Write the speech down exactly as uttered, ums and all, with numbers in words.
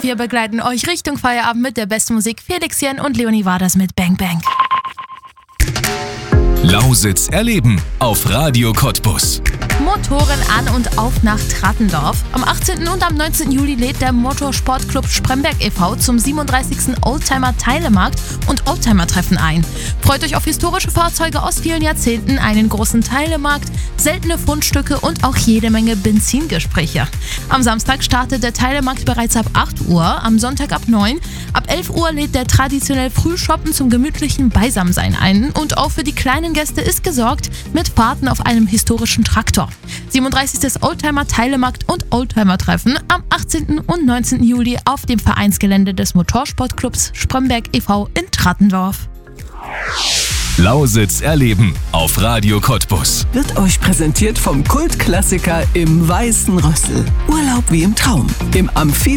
Wir begleiten euch Richtung Feierabend mit der besten Musik. Felix Jen und Leonie Waders mit Bang Bang. Lausitz erleben auf Radio Cottbus. Motoren an und auf nach Trattendorf. Am achtzehnten und am neunzehnten Juli lädt der Motorsportclub Spremberg e V zum siebenunddreißigsten Oldtimer-Teilemarkt und Oldtimer-Treffen ein. Freut euch auf historische Fahrzeuge aus vielen Jahrzehnten, einen großen Teilemarkt, seltene Fundstücke und auch jede Menge Benzingespräche. Am Samstag startet der Teilemarkt bereits ab acht Uhr, am Sonntag ab neun. Ab elf Uhr lädt der traditionell Frühshoppen zum gemütlichen Beisammensein ein und auch für die kleinen Gäste ist gesorgt mit Fahrten auf einem historischen Traktor. siebenunddreißigsten Oldtimer-Teilemarkt und Oldtimer-Treffen am achtzehnten und neunzehnten Juli auf dem Vereinsgelände des Motorsportclubs Spremberg e V in Trattendorf. Lausitz erleben auf Radio Cottbus. Wird euch präsentiert vom Kultklassiker Im Weißen Rössel. Urlaub wie im Traum. Im Amphi